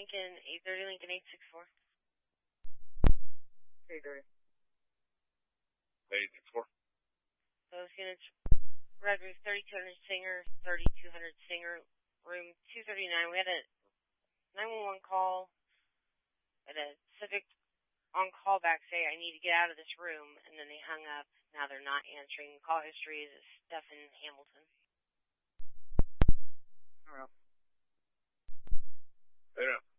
Lincoln 830, Lincoln 864. 830. 864. Those units, Red Roof 3200 Singer, 3200 Singer, room 239. We had a 911 call at a Civic on callback say, I need to get out of this room, and then they hung up. Now they're not answering. The call history is Stephen Hamilton. All right. Yeah.